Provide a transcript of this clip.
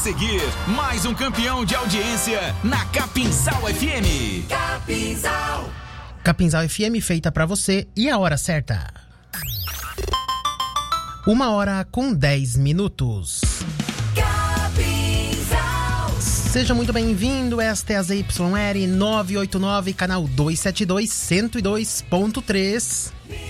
seguir, mais um campeão de audiência na Capinzal FM. Capinzal FM feita pra você e a hora certa. 1h10. Seja muito bem-vindo, esta é a ZYR 989, canal 272, 102.3.